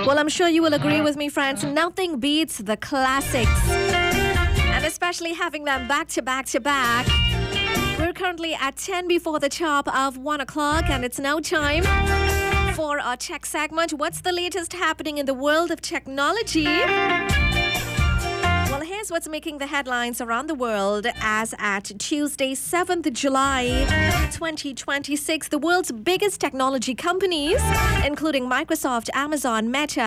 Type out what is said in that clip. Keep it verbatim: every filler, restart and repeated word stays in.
Well, I'm sure you will agree with me, friends. Nothing beats the classics. And especially having them back to back to back. We're currently at ten before the top of one o'clock, and it's now time for our tech segment. What's the latest happening in the world of technology? Well, here's what's making the headlines around the world as at Tuesday, seventh of July, twenty twenty-six. The world's biggest technology companies, including Microsoft, Amazon, Meta,